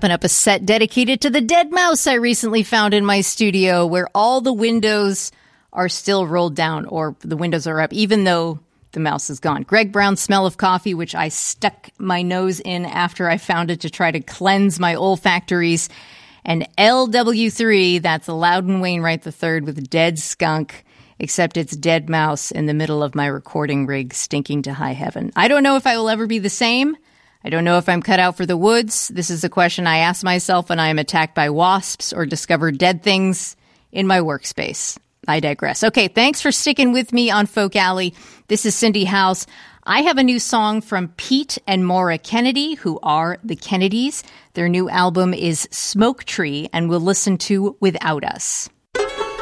wrapping up a set dedicated to the dead mouse I recently found in my studio, where all the windows are still rolled down, or the windows are up, even though the mouse is gone. Greg Brown's Smell of Coffee, which I stuck my nose in after I found it to try to cleanse my olfactories. And LW3, that's Loudon Wainwright III with Dead Skunk, except it's dead mouse in the middle of my recording rig stinking to high heaven. I don't know if I will ever be the same. I don't know if I'm cut out for the woods. This is a question I ask myself when I am attacked by wasps or discover dead things in my workspace. I digress. Okay, thanks for sticking with me on Folk Alley. This is Cindy House. I have a new song from Pete and Maura Kennedy, who are the Kennedys. Their new album is Smoke Tree, and we'll listen to Without Us.